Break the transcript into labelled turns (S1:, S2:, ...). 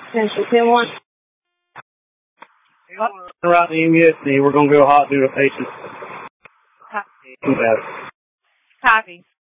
S1: Central 10-1.
S2: Right in the MUSD, we're going to go hot due to patients.
S1: Copy.